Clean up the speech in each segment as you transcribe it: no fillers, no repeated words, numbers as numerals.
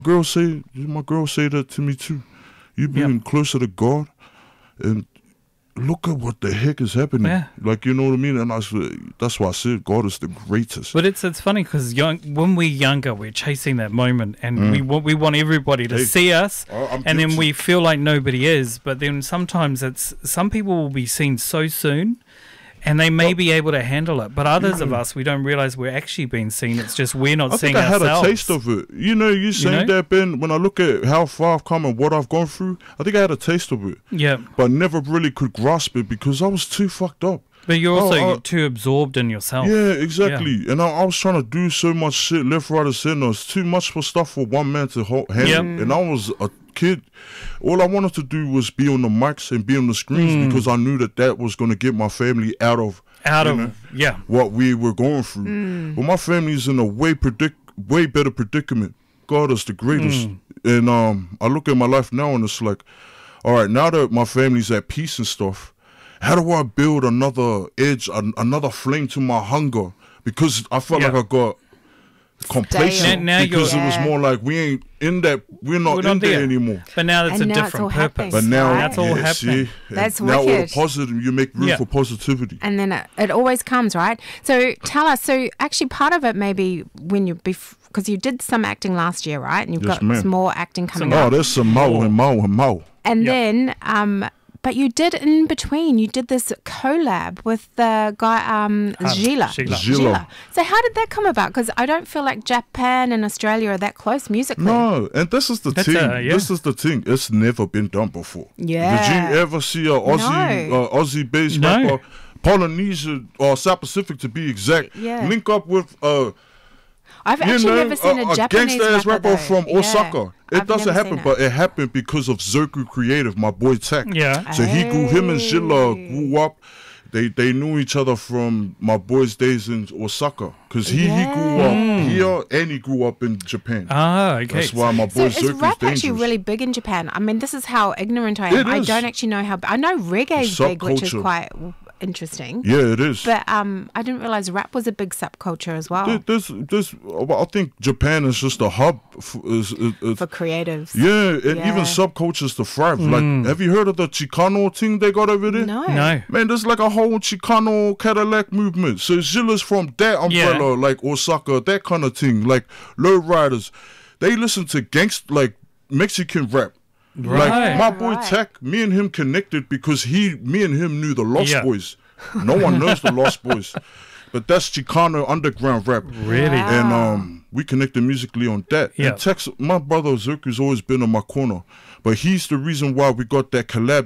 my girl say that to me too. You being closer to God, and look at what the heck is happening. Yeah. Like, you know what I mean? And that's why I said God is the greatest. But it's funny because when we're younger, we're chasing that moment, and we want everybody to see us, and then we feel like nobody is. But then sometimes some people will be seen so soon, and they may be able to handle it. But others of us, we don't realize we're actually being seen. It's just we're not seeing ourselves. I think I had a taste of it. You know, you saying that, Ben, when I look at how far I've come and what I've gone through, I think I had a taste of it. Yeah. But never really could grasp it because I was too fucked up. But you're also too absorbed in yourself. Yeah, exactly. Yeah. And I was trying to do so much shit, left, right, and center. It's too much for stuff for one man to handle. Yep. And I was a kid. All I wanted to do was be on the mics and be on the screens because I knew that was going to get my family out of what we were going through. But my family's in a way better predicament. God is the greatest. And I look at my life now and it's like, all right, now that my family's at peace and stuff, how do I build another edge, another flame to my hunger? Because I felt like I got complacent because it was more like we're not in there anymore. But now it's a different purpose. But now that's all happening. That's now all the positive, you make room for positivity. And then it always comes, right? So tell us, so actually part of it maybe when you, because you did some acting last year, right? And you've got some more acting coming up. Oh, there's some more. And then, but you did in between, you did this collab with the guy, Gila. So how did that come about? Because I don't feel like Japan and Australia are that close musically. No, and this is the thing. This is the thing. It's never been done before. Yeah. Did you ever see a Aussie-based rapper, Polynesia or South Pacific to be exact, link up with I've actually never seen a Japanese gangsta-ass rapper from Osaka. It doesn't happen, but it happened because of Zirku Creative, my boy Tech. Yeah. So him and Zilla grew up. They knew each other from my boy's days in Osaka. Because he grew up here and he grew up in Japan. Ah, okay. That's why my boy Zirku's dangerous. Is rap actually really big in Japan? I mean, this is how ignorant I am. I don't actually know how... I know reggae's big, which is quite... interesting. Yeah, it is. But I didn't realize rap was a big subculture as well. I think Japan is just a hub for creatives. Yeah, and even subcultures to thrive. Like, have you heard of the Chicano thing they got over there? No. Man, there's like a whole Chicano Cadillac movement. So Zilla's from that umbrella, like Osaka, that kind of thing. Like lowriders, they listen to like Mexican rap. Right. Like my boy Tech, me and him connected because me and him knew the Lost Boys. No one knows the Lost Boys, but that's Chicano underground rap. Really? Wow. And we connected musically on that. Yeah. And Tech's, my brother Zirku's always been in my corner, but he's the reason why we got that collab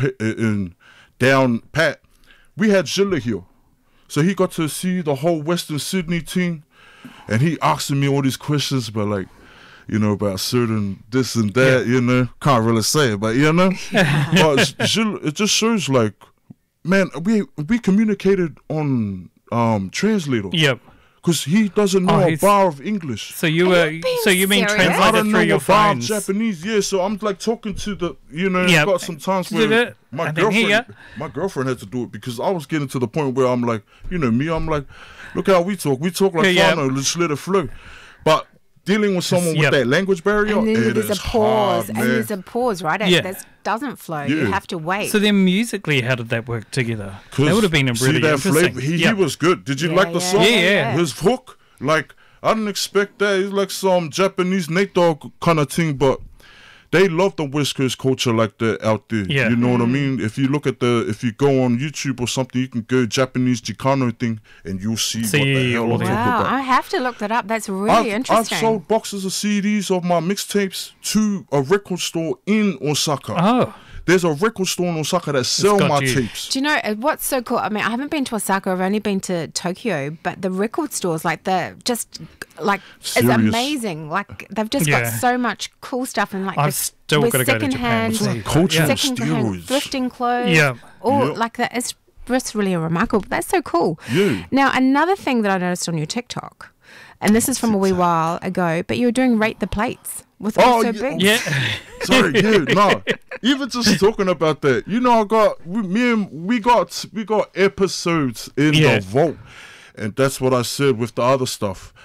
down pat. We had Zilla here, so he got to see the whole Western Sydney team, and he asking me all these questions, but like, you know, about certain this and that, you know. Can't really say it, but, you know. But it just shows, like, man, we communicated on translator. Yep. Because he doesn't know a bar of English. So you mean translated through your phones? Japanese, yeah. So I'm like talking to the, you know, got some times where my girlfriend had to do it because I was getting to the point where I'm like, you know me, I'm like, look how we talk. We talk like Fano, let's let it flow. But dealing with someone with that language barrier, and then there's a pause, hard, and there's a pause, right? That doesn't flow. You have to wait. So then, musically, how did that work together? That would have been really interesting. Flavor, he was good. Did you like the song? Yeah. His hook, like I didn't expect that. He's like some Japanese Nate Dogg kind of thing, but they love the West Coast culture like that out there. Yeah. You know what I mean? If you look at if you go on YouTube or something, you can go Japanese Chicano thing and you'll see what the hell I'm talking about. I have to look that up. That's really interesting. I've sold boxes of CDs of my mixtapes to a record store in Osaka. Oh. There's a record store in Osaka that sell my tapes. Do you know what's so cool? I mean, I haven't been to Osaka. I've only been to Tokyo, but the record stores, like it's amazing. Like they've just got so much cool stuff and like I've still got to go to Japan. It's like cultural steroids. Thrifting clothes. Like that. It's just really remarkable. That's so cool. Yeah. Now another thing that I noticed on your TikTok, and this is from a wee while ago, but you were doing Rate the Plates. With Also Big. Yeah. Sorry, no. Even just talking about that, you know, we got episodes in the vault, and that's what I said with the other stuff.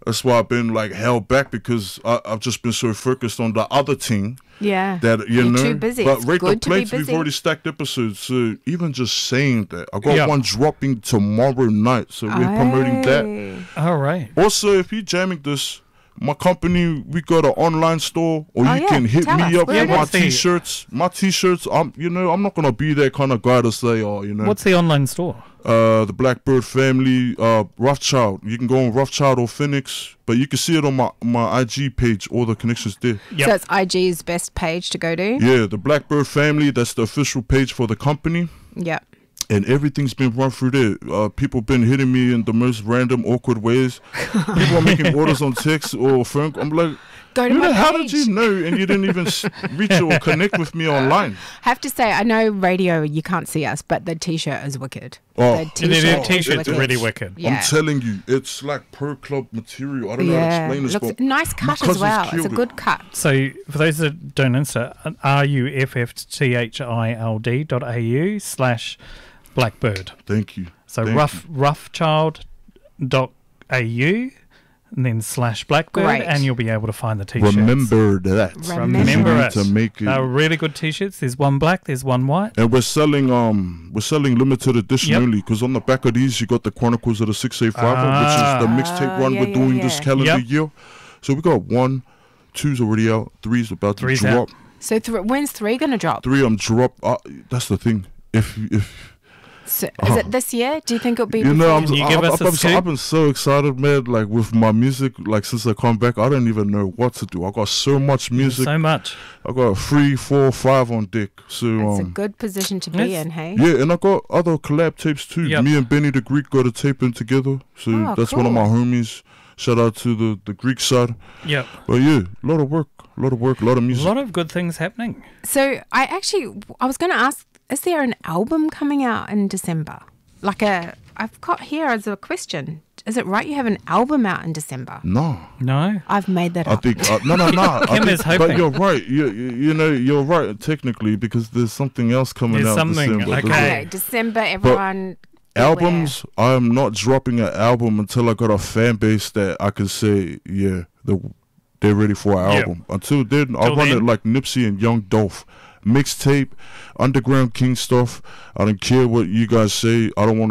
That's why I've been like held back because I've just been so focused on the other thing. Yeah. That You're too busy. But it's Rate good the Plates, we've already stacked episodes. So even just saying that, I got one dropping tomorrow night. So we're promoting that. All right. Also, if you're jamming this, my company, we got an online store, or you can hit me up with my t-shirts. My t-shirts, I'm not gonna be that kind of guy to say, What's the online store? The Blackbird Family, Rothschild. You can go on Rothschild or Phoenix, but you can see it on my IG page. All the connections there. Yep. So it's IG's best page to go to. Yeah, the Blackbird Family. That's the official page for the company. Yep. And everything's been run through there. People been hitting me in the most random, awkward ways. People are making orders on text or phone. I'm like, go to my page. How did you know? And you didn't even reach or connect with me online. I have to say, I know radio, you can't see us, but the t-shirt is wicked. The t-shirt's really wicked. Yeah. I'm telling you, it's like Pro Club material. I don't know how to explain this. Looks nice cut as well. It's a good cut. So for those that don't Insta, ruffchild.au/Blackbird. Thank you. So roughchild.au and then /Blackbird, and you'll be able to find the t-shirts. Remember that. Remember it. To make it. They're really good t-shirts. There's one black, there's one white. And we're selling limited edition only, because on the back of these you got the Chronicles of the 685, which is the mixtape run we're doing this calendar year. So we got 1, 2's already out, 3's about to drop. Out. So when's 3 gonna drop? 3 drop. That's the thing. If So is it this year? Do you think it'll be? I've been so excited, man. Like with my music, like since I come back, I don't even know what to do. I got so much music. So much. I got 3, 4, 5 on deck. So it's a good position to be in, hey? Yeah, and I got other collab tapes too. Yep. Me and Benny the Greek got a tape in together. So that's one of my homies. Shout out to the Greek side. Yeah. But yeah, a lot of work, a lot of music. A lot of good things happening. So I was going to ask, is there an album coming out in December? I've got here as a question. Is it right you have an album out in December? No. I've made that up. I think no. But you're right. You're right technically, because there's something else coming out in December. Okay, December, everyone. Albums, I am not dropping an album until I got a fan base that I can say, they're ready for an album. Until then, I'll run it like Nipsey and Young Dolph. Mixtape, Underground King stuff. I don't care what you guys say.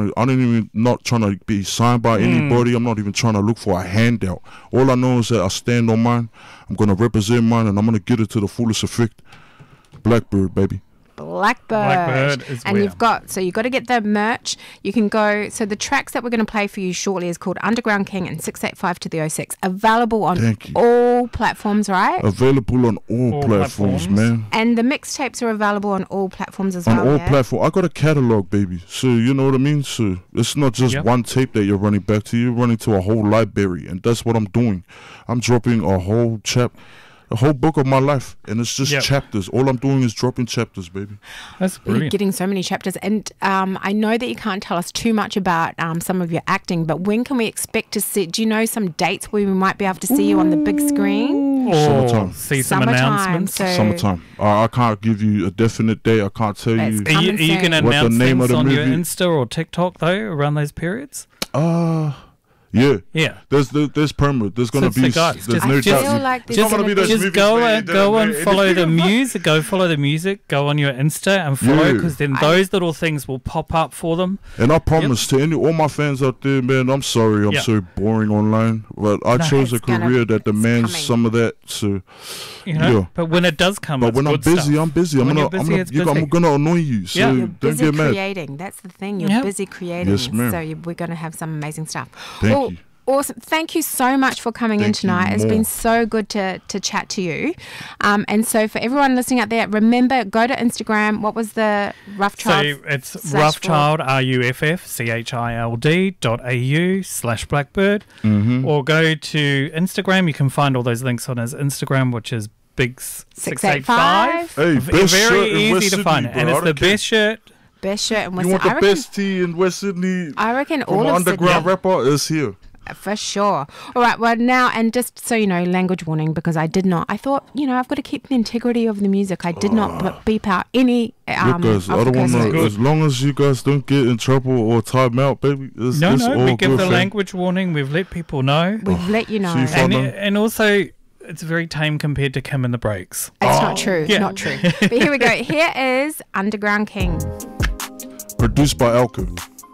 Not trying to be signed by anybody. I'm not even trying to look for a handout. All I know is that I stand on mine. I'm going to represent mine, and I'm going to get it to the fullest effect. Blackbird, baby. Blackbird is and you've got to get the merch. You can go. So the tracks that we're going to play for you shortly is called Underground King and 685 to the 06. Available on all platforms, right? Available on all platforms, man. And the mixtapes are available on all platforms as well. On all platforms. I got a catalog, baby. So you know what I mean. So it's not just one tape that you're running back to. You're running to a whole library, and that's what I'm doing. I'm dropping a whole book of my life, and it's just chapters. All I'm doing is dropping chapters, baby. That's brilliant. You're getting so many chapters, and I know that you can't tell us too much about some of your acting, but when can we expect to see? Do you know some dates where we might be able to see you on the big screen? Summertime. See some announcements. Summertime. I can't give you a definite day. I can't tell you. Are you going to announce things on your Insta or TikTok though around those periods? Yeah. There's permit. There's gonna be. There's no doubt. Like just go and follow the music. Go follow the music. Go on your Insta and follow, because then those little things will pop up for them. And I promise to all my fans out there, man. I'm sorry, I'm so boring online, but I chose a career that demands some of that. So, But when it does come, but when I'm busy, I'm busy. I'm gonna annoy you. So you're don't get mad. Creating. That's the thing. You're busy creating. Yes, ma'am. So we're gonna have some amazing stuff. Thank you. Awesome. Thank you so much for coming in tonight. It's been so good to chat to you. And so for everyone listening out there, remember, go to Instagram. What was the Roughchild? So it's Roughchild, ruffchild.au/Blackbird. Or go to Instagram. You can find all those links on his Instagram, which is Big685. Hey, very easy to find it. And it's the best shirt. Best shirt in West Sydney. You want the best tea in West Sydney? I reckon all of underground rapper is here. For sure. All right, well, now, and just so you know, language warning, because I thought, I've got to keep the integrity of the music. I did not beep out any. Look, guys, I don't want to. As long as you guys don't get in trouble or time out, baby. It's all we give good, the language warning. We've let people know. We've let you know. And also, it's very tame compared to Kim and the Breaks. It's not true. Yeah. Not true. But here we go. Here is Underground King. Produced by Alco.